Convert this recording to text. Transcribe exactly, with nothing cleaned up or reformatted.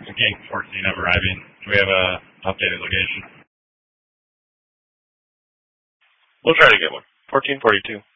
and Gate fourteen up arriving. Do we have a updated location? We'll try to get one. fourteen forty-two.